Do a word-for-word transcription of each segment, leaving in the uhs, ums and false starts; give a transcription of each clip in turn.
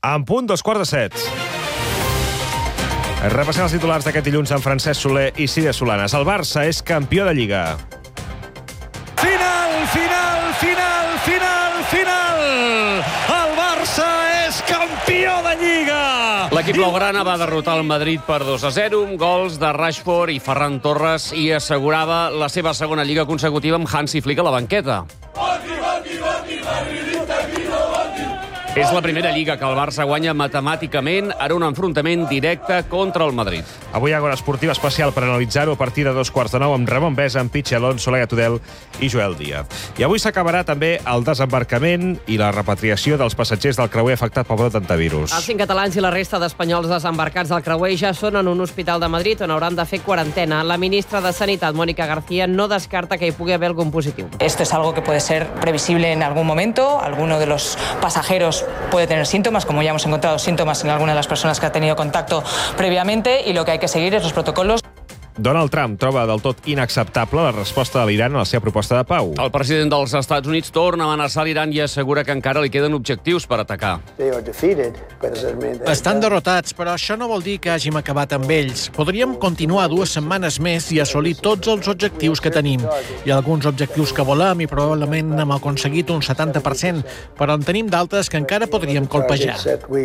En punt, dos quarts de set. Repassem els titulars d'aquest dilluns amb Francesc Soler i Síria Solanes. El Barça és campió de Lliga. Final, final, final, final, final! El Barça és campió de Lliga! L'equip blaugrana va derrotar el Madrid per dos a zero, amb gols de Rashford i Ferran Torres, i assegurava la seva segona Lliga consecutiva amb Hansi Flick a la banqueta. És la primera Lliga que el Barça guanya matemàticament en un enfrontament directe contra el Madrid. Avui hi ha hora esportiva especial per analitzar-ho a partir de dos quarts de nou amb Ramon Besa, amb Pitxi Alonso, Laia Tudel i Joel Díaz. I avui s'acabarà també el desembarcament i la repatriació dels passatgers del creuer afectat pel brot d'antivirus. Els cinc catalans i la resta d'espanyols desembarcats del creuer ja són en un hospital de Madrid on hauran de fer quarantena. La ministra de Sanitat, Mónica García, no descarta que hi pugui haver algun positiu. Esto es algo que puede ser previsible en algún momento. Alguno de los pasajeros puede tener síntomas, como ya hemos encontrado síntomas en alguna de las personas que ha tenido contacto previamente, y lo que hay que seguir es los protocolos. Donald Trump troba del tot inacceptable la resposta de l'Iran a la seva proposta de pau. El president dels Estats Units torna a amenaçar l'Iran i assegura que encara li queden objectius per atacar. Estan derrotats, però això no vol dir que hàgim acabat amb ells. Podríem continuar dues setmanes més i assolir tots els objectius que tenim. Hi ha alguns objectius que volem i probablement hem aconseguit un setanta per cent, però en tenim d'altres que encara podríem colpejar.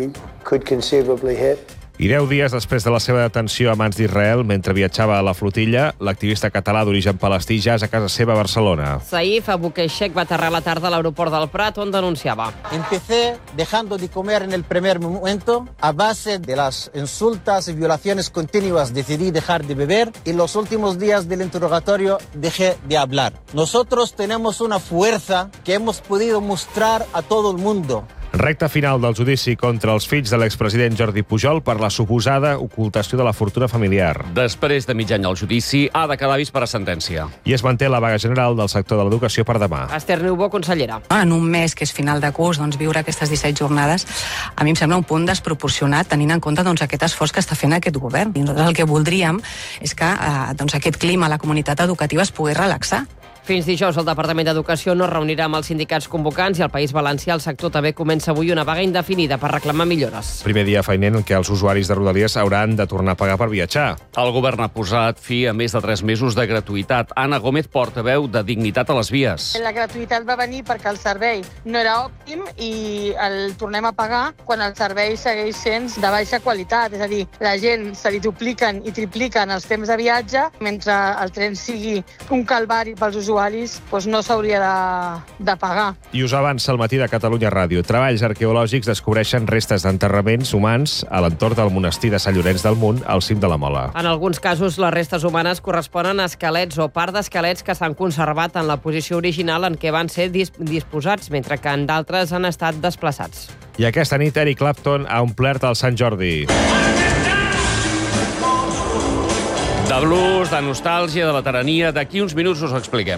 I deu dies després de la seva detenció a mans d'Israel mentre viatjava a la flotilla, l'activista català d'origen palestí ja és a casa seva a Barcelona. Saif Aboukeishek va aterrar a la tarda a l'aeroport del Prat, on denunciava. Empecé dejando de comer en el primer momento. A base de las insultas y violaciones continuas decidí dejar de beber y en los últimos días del interrogatorio dejé de hablar. Nosotros tenemos una fuerza que hemos podido mostrar a todo el mundo. Recta final del judici contra els fills de l'expresident Jordi Pujol per la suposada ocultació de la fortuna familiar. Després de mig any al judici, ha de quedar vist per a sentència. I es manté la vaga general del sector de l'educació per demà. Esther Niubó, consellera. En un mes que és final de curs, doncs, viure aquestes disset jornades a mi em sembla un punt desproporcionat tenint en compte doncs, aquest esforç que està fent aquest govern. I nosaltres el que voldríem és que eh, doncs, aquest clima a la comunitat educativa es pogués relaxar. Fins dijous, el Departament d'Educació no es reunirà amb els sindicats convocants i al País Valencià el sector també comença avui una vaga indefinida per reclamar millores. Primer dia feiner en què els usuaris de Rodalies hauran de tornar a pagar per viatjar. El govern ha posat fi a més de tres mesos de gratuïtat. Anna Gómez, portaveu de Dignitat a les Vies. La gratuïtat va venir perquè el servei no era òptim i el tornem a pagar quan el servei segueix sent de baixa qualitat. És a dir, la gent se li dupliquen i tripliquen els temps de viatge, mentre el tren sigui un calvari pels usuaris usuaris doncs no s'hauria de, de pagar. I us avança al matí de Catalunya Ràdio. Treballs arqueològics descobreixen restes d'enterraments humans a l'entorn del monestir de Sant Llorenç del Munt, al cim de la Mola. En alguns casos, les restes humanes corresponen a esquelets o part d'esquelets que s'han conservat en la posició original en què van ser dis disposats, mentre que en d'altres han estat desplaçats. I aquesta nit Eric Clapton ha omplert el Sant Jordi. De blues, de nostàlgia, de veterania, d'aquí uns minuts us ho expliquem.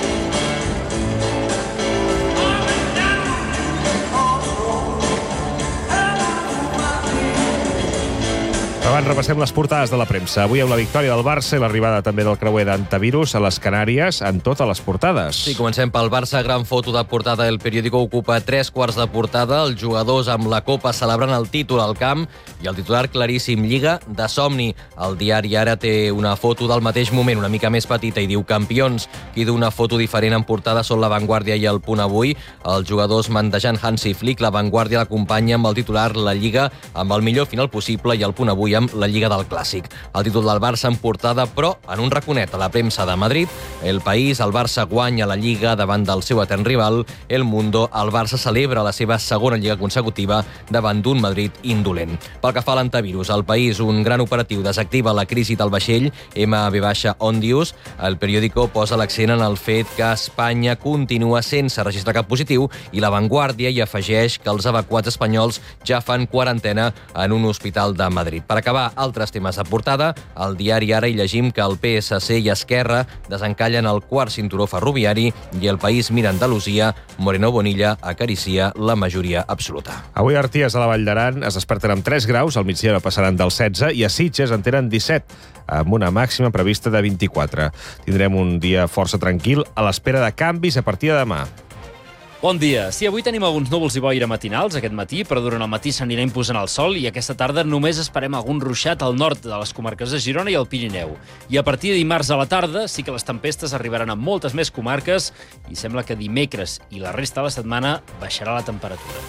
Abans repassem les portades de la premsa. Avui amb la victòria del Barça i l'arribada també del creuer d'antivirus a les Canàries en totes les portades. Sí, comencem pel Barça. Gran foto de portada. El periòdico ocupa tres quarts de portada. Els jugadors amb la Copa celebrant el títol al camp i el titular claríssim, Lliga de somni. El diari Ara té una foto del mateix moment, una mica més petita, i diu campions. Qui du una foto diferent en portada són La Vanguardia i El Punt Avui. Els jugadors mandejant Hansi Flick. La Vanguardia l'acompanya amb el titular La Lliga amb el millor final possible i El Punt Avui amb la Lliga del Clàssic. El títol del Barça en portada, però en un raconet a la premsa de Madrid. El País, el Barça guanya la Lliga davant del seu etern rival. El Mundo, el Barça celebra la seva segona Lliga consecutiva davant d'un Madrid indolent. Pel que fa a l'antivirus, el País, un gran operatiu desactiva la crisi del vaixell M V Ondius. El periòdico posa l'accent en el fet que Espanya continua sense registrar cap positiu i La Vanguardia hi afegeix que els evacuats espanyols ja fan quarantena en un hospital de Madrid. Per acabar, altres temes de portada, al diari Ara hi llegim que el P S C i Esquerra desencallen el quart cinturó ferroviari i El País mira Andalusia, Moreno Bonilla acaricia la majoria absoluta. Avui a Arties, a la Vall d'Aran, es desperten amb tres graus, al migdia passaran del setze, i a Sitges en tenen disset, amb una màxima prevista de vint-i-quatre. Tindrem un dia força tranquil a l'espera de canvis a partir de demà. Bon dia. Sí, avui tenim alguns núvols i boira matinals aquest matí, però durant el matí s'anirà imposant el sol i aquesta tarda només esperem algun ruixat al nord de les comarques de Girona i el Pirineu. I a partir de dimarts a la tarda sí que les tempestes arribaran a moltes més comarques i sembla que dimecres i la resta de la setmana baixarà la temperatura.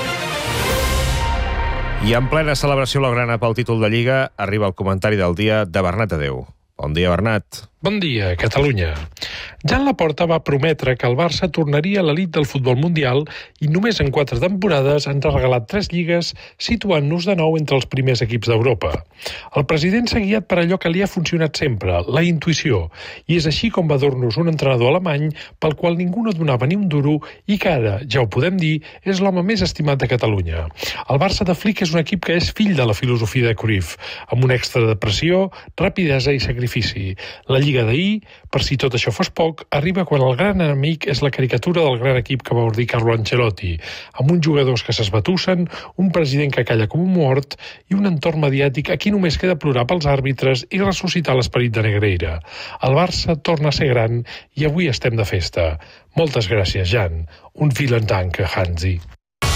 I en plena celebració blaugrana pel títol de Lliga arriba el comentari del dia de Bernat Adeu. Bon dia, Bernat. Bon dia, Catalunya. Jan Laporta va prometre que el Barça tornaria a l'elit del futbol mundial i només en quatre temporades ens ha regalat tres lligues, situant-nos de nou entre els primers equips d'Europa. El president s'ha guiat per allò que li ha funcionat sempre, la intuïció, i és així com va dur-nos un entrenador alemany pel qual ningú no donava ni un duro i que ara, ja ho podem dir, és l'home més estimat de Catalunya. El Barça de Flick és un equip que és fill de la filosofia de Cruyff, amb un extra de pressió, rapidesa i sacrifici. La Lliga d'ahir, per si tot això fos poc, arriba quan el gran enemic és la caricatura del gran equip que va ordir Carlo Ancelotti, amb uns jugadors que s'esbatussen, un president que calla com un mort i un entorn mediàtic a qui només queda plorar pels àrbitres i ressuscitar l'esperit de Negreira. El Barça torna a ser gran i avui estem de festa. Moltes gràcies, Jan. Un vielen Dank, Hansi.